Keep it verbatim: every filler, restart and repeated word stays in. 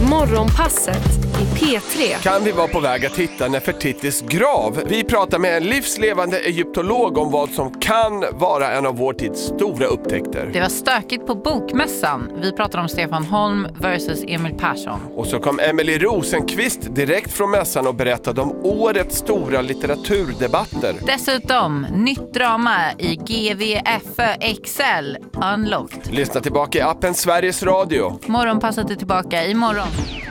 Morgonpasset i P tre. Kan vi vara på väg att hitta Nefertitis grav? Vi pratar med en livslevande egyptolog om vad som kan vara en av vår tids stora upptäckter. Det var stökigt på bokmässan. Vi pratar om Stefan Holm versus Emil Persson. Och så kom Emily Rosenqvist direkt från mässan och berättade om årets stora litteraturdebatter. Dessutom, nytt drama i G V F X L Unlocked. Lyssna tillbaka i appen Sveriges Radio. Morgonpasset är tillbaka imorgon.